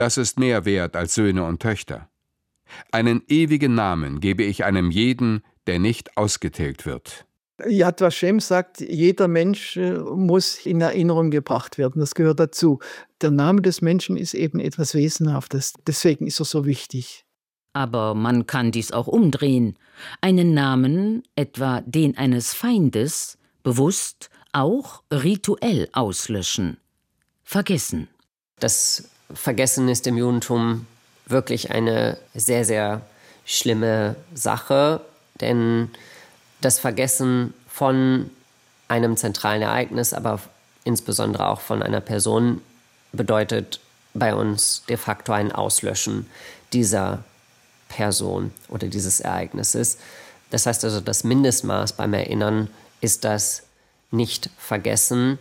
Das ist mehr wert als Söhne und Töchter. Einen ewigen Namen gebe ich einem jeden, der nicht ausgetilgt wird. Yad Vashem sagt, jeder Mensch muss in Erinnerung gebracht werden. Das gehört dazu. Der Name des Menschen ist eben etwas Wesenhaftes. Deswegen ist er so wichtig. Aber man kann dies auch umdrehen. Einen Namen, etwa den eines Feindes, bewusst, auch rituell auslöschen. Vergessen. Das Vergessen ist im Judentum wirklich eine sehr, sehr schlimme Sache, denn das Vergessen von einem zentralen Ereignis, aber insbesondere auch von einer Person, bedeutet bei uns de facto ein Auslöschen dieser Person oder dieses Ereignisses. Das heißt also, das Mindestmaß beim Erinnern ist das Nicht-Vergessen.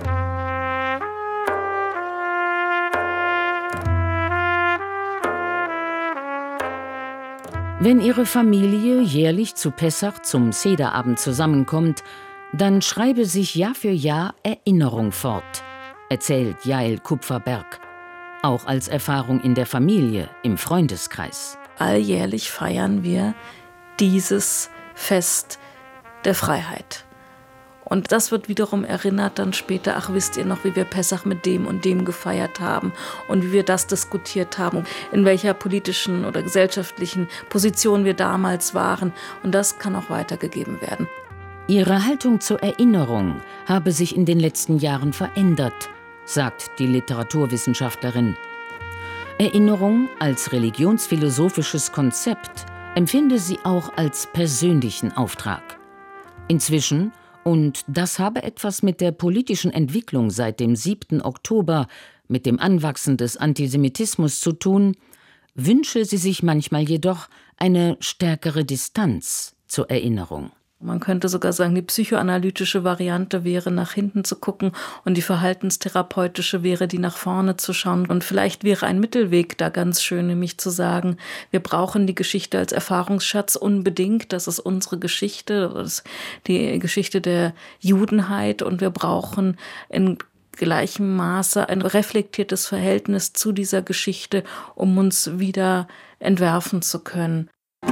Wenn ihre Familie jährlich zu Pessach zum Sederabend zusammenkommt, dann schreibe sich Jahr für Jahr Erinnerung fort, erzählt Jael Kupferberg. Auch als Erfahrung in der Familie, im Freundeskreis. Alljährlich feiern wir dieses Fest der Freiheit. Und das wird wiederum erinnert dann später, ach, wisst ihr noch, wie wir Pessach mit dem und dem gefeiert haben und wie wir das diskutiert haben, in welcher politischen oder gesellschaftlichen Position wir damals waren. Und das kann auch weitergegeben werden. Ihre Haltung zur Erinnerung habe sich in den letzten Jahren verändert, sagt die Literaturwissenschaftlerin. Erinnerung als religionsphilosophisches Konzept empfinde sie auch als persönlichen Auftrag. Inzwischen, und das habe etwas mit der politischen Entwicklung seit dem 7. Oktober, mit dem Anwachsen des Antisemitismus zu tun, wünsche sie sich manchmal jedoch eine stärkere Distanz zur Erinnerung. Man könnte sogar sagen, die psychoanalytische Variante wäre, nach hinten zu gucken und die verhaltenstherapeutische wäre, die nach vorne zu schauen. Und vielleicht wäre ein Mittelweg da ganz schön, nämlich zu sagen, wir brauchen die Geschichte als Erfahrungsschatz unbedingt. Das ist unsere Geschichte, das ist die Geschichte der Judenheit und wir brauchen in gleichem Maße ein reflektiertes Verhältnis zu dieser Geschichte, um uns wieder entwerfen zu können.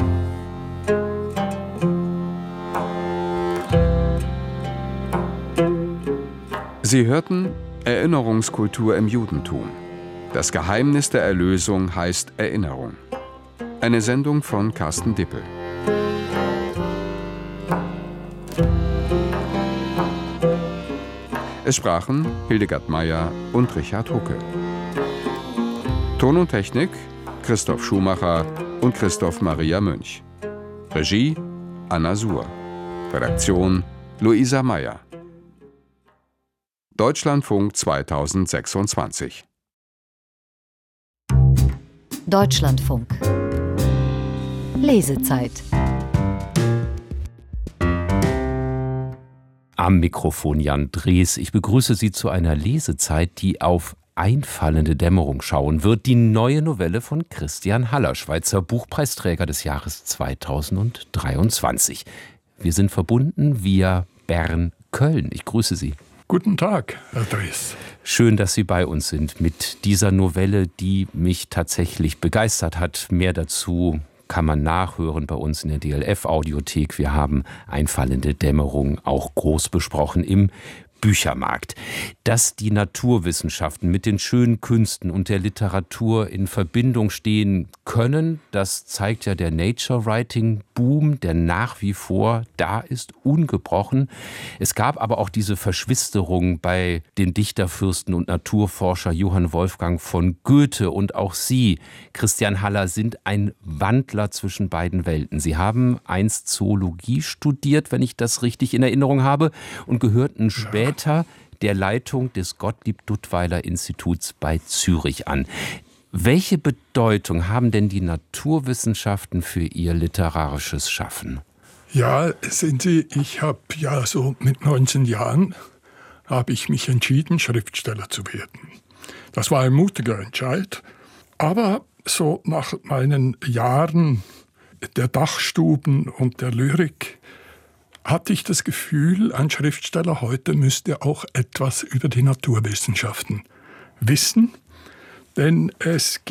Sie hörten Erinnerungskultur im Judentum. Das Geheimnis der Erlösung heißt Erinnerung. Eine Sendung von Carsten Dippel. Es sprachen Hildegard Meyer und Richard Hucke. Ton und Technik Christoph Schumacher und Christoph Maria Münch. Regie Anna Suhr. Redaktion Luisa Meyer. Deutschlandfunk 2026. Deutschlandfunk. Lesezeit. Am Mikrofon Jan Drees. Ich begrüße Sie zu einer Lesezeit, die auf Einfallende Dämmerung schauen wird. Die neue Novelle von Christian Haller, Schweizer Buchpreisträger des Jahres 2023. Wir sind verbunden via Bern-Köln. Ich grüße Sie. Guten Tag, Herr Drees. Schön, dass Sie bei uns sind mit dieser Novelle, die mich tatsächlich begeistert hat. Mehr dazu kann man nachhören bei uns in der DLF-Audiothek. Wir haben Einfallende Dämmerung auch groß besprochen im Büchermarkt. Dass die Naturwissenschaften mit den schönen Künsten und der Literatur in Verbindung stehen können, das zeigt ja der Nature-Writing-Boom, der nach wie vor da ist, ungebrochen. Es gab aber auch diese Verschwisterung bei den Dichterfürsten und Naturforscher Johann Wolfgang von Goethe, und auch Sie, Christian Haller, sind ein Wandler zwischen beiden Welten. Sie haben einst Zoologie studiert, wenn ich das richtig in Erinnerung habe, und gehörten später der Leitung des Gottlieb Duttweiler Instituts bei Zürich an. Welche Bedeutung haben denn die Naturwissenschaften für Ihr literarisches Schaffen? Ja, sehen Sie, ich habe ja so mit 19 Jahren habe ich mich entschieden, Schriftsteller zu werden. Das war ein mutiger Entscheid, aber so nach meinen Jahren der Dachstuben und der Lyrik hatte ich das Gefühl, ein Schriftsteller heute müsste auch etwas über die Naturwissenschaften wissen. Denn es